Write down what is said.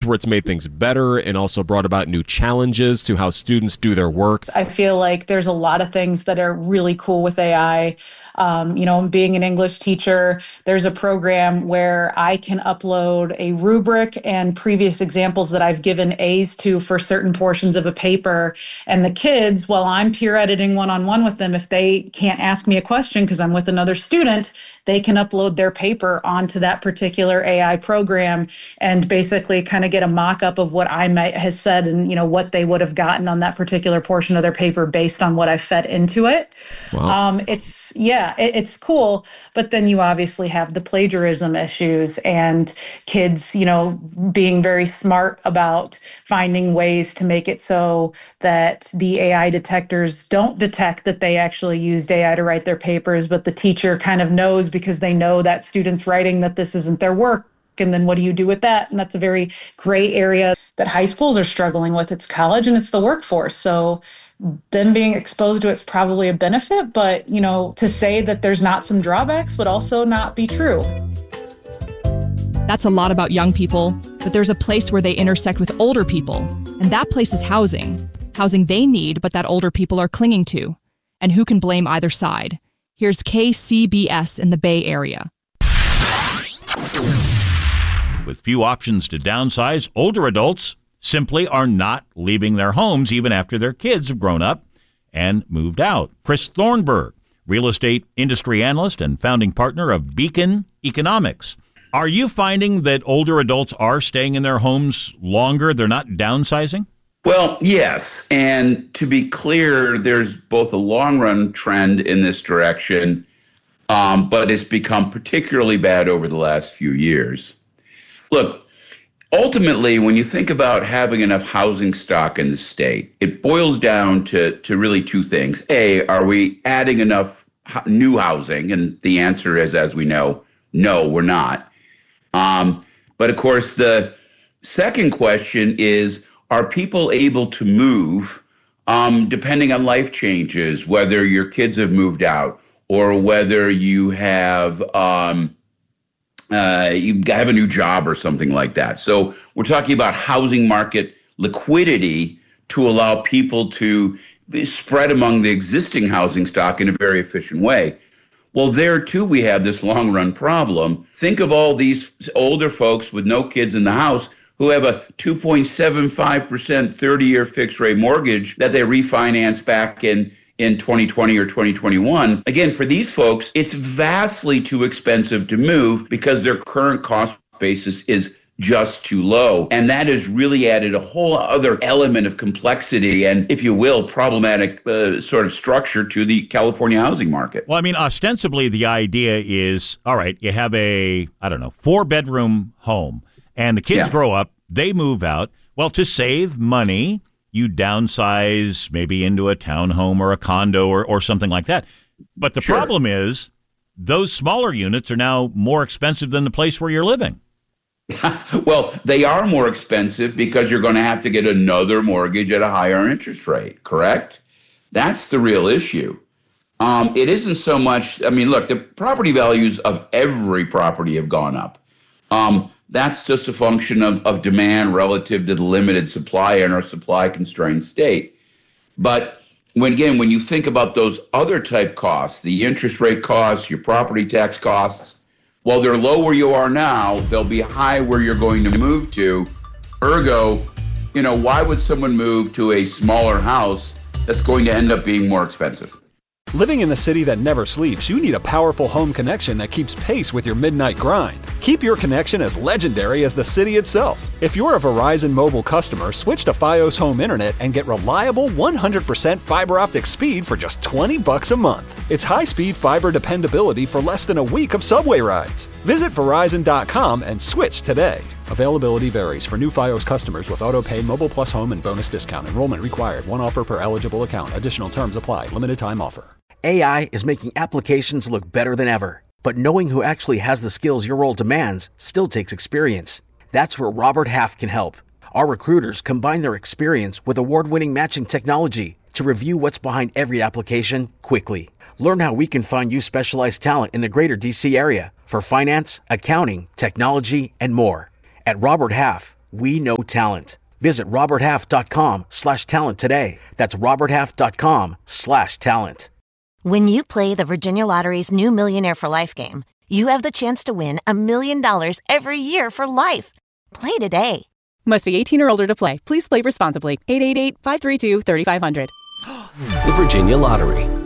where it's made things better and also brought about new challenges to how students do their work? I feel like there's a lot of things that are really cool with AI. Being an English teacher, there's a program where I can upload a rubric and previous examples that I've given A's to for certain portions of a paper. And the kids, while I'm peer editing one-on-one with them, if they can't ask me a question because I'm with another student, they can upload their paper onto that particular AI program and basically kind of get a mock-up of what I might have said and, what they would have gotten on that particular portion of their paper based on what I fed into it. Wow. It's cool. But then you obviously have the plagiarism issues and kids, being very smart about finding ways to make it so that the AI detectors don't detect that they actually used AI to write their papers, but the teacher kind of knows because they know that student's writing that this isn't their work. And then what do you do with that? And that's a very gray area that high schools are struggling with. It's college and it's the workforce. So them being exposed to it's probably a benefit, but, to say that there's not some drawbacks would also not be true. That's a lot about young people, but there's a place where they intersect with older people, and that place is housing. Housing they need, but that older people are clinging to. And who can blame either side? Here's KCBS in the Bay Area. With few options to downsize, older adults simply are not leaving their homes even after their kids have grown up and moved out. Chris Thornburg, real estate industry analyst and founding partner of Beacon Economics. Are you finding that older adults are staying in their homes longer? They're not downsizing? Well, yes. And to be clear, there's both a long-run trend in this direction, but it's become particularly bad over the last few years. Look, ultimately, when you think about having enough housing stock in the state, it boils down to really two things. A, are we adding enough new housing? And the answer is, as we know, no, we're not. But of course, the second question is, are people able to move depending on life changes, whether your kids have moved out or whether you have a new job or something like that. So we're talking about housing market liquidity to allow people to be spread among the existing housing stock in a very efficient way. Well, there too, we have this long run problem. Think of all these older folks with no kids in the house who have a 2.75% 30-year fixed rate mortgage that they refinance back in 2020 or 2021. Again, for these folks, it's vastly too expensive to move because their current cost basis is just too low. And that has really added a whole other element of complexity and, if you will, problematic sort of structure to the California housing market. Well, I mean, ostensibly, the idea is, all right, you have a, 4-bedroom home and the kids grow up, they move out. Well, to save money, you downsize maybe into a townhome or a condo or something like that. But the problem is those smaller units are now more expensive than the place where you're living. Well, they are more expensive because you're going to have to get another mortgage at a higher interest rate, correct? That's the real issue. It isn't so much, look, the property values of every property have gone up. That's just a function of demand relative to the limited supply in our supply-constrained state. But when you think about those other type costs, the interest rate costs, your property tax costs, while they're low where you are now, they'll be high where you're going to move to. Ergo, why would someone move to a smaller house that's going to end up being more expensive? Living in the city that never sleeps, you need a powerful home connection that keeps pace with your midnight grind. Keep your connection as legendary as the city itself. If you're a Verizon Mobile customer, switch to Fios Home Internet and get reliable 100% fiber optic speed for just $20 a month. It's high-speed fiber dependability for less than a week of subway rides. Visit Verizon.com and switch today. Availability varies. For new Fios customers with auto-pay, Mobile Plus Home, and bonus discount. Enrollment required. One offer per eligible account. Additional terms apply. Limited time offer. AI is making applications look better than ever. But knowing who actually has the skills your role demands still takes experience. That's where Robert Half can help. Our recruiters combine their experience with award-winning matching technology to review what's behind every application quickly. Learn how we can find you specialized talent in the greater D.C. area for finance, accounting, technology, and more. At Robert Half, We know talent. Visit roberthalf.com/talent today. That's roberthalf.com/talent. When you play the Virginia Lottery's new Millionaire for Life game, you have the chance to win $1 million every year for life. Play today. Must be 18 or older to play. Please play responsibly. 888-532-3500. The Virginia Lottery.